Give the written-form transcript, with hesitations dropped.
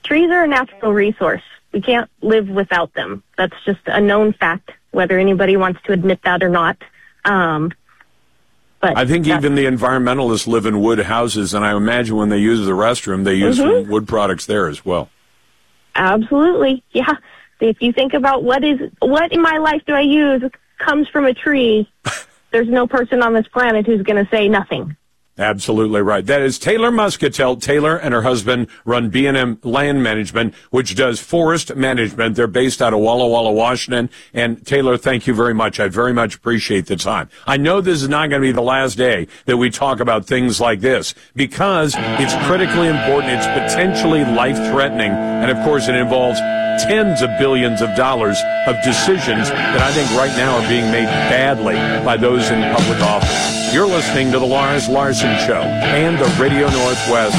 trees are a natural resource. We can't live without them. That's just a known fact, whether anybody wants to admit that or not. But I think even the environmentalists live in wood houses, and I imagine when they use the restroom, they use some wood products there as well. Absolutely, yeah. If you think about what in my life do I use comes from a tree, there's no person on this planet who's going to say nothing. Absolutely right. That is Taylor Muscatel. Taylor and her husband run B&M Land Management, which does forest management. They're based out of Walla Walla, Washington. And Taylor, thank you very much. I very much appreciate the time. I know this is not going to be the last day that we talk about things like this because it's critically important. It's potentially life-threatening. And, of course, it involves tens of billions of dollars of decisions that I think right now are being made badly by those in public office. You're listening to The Lars Larson Show and the Radio Northwest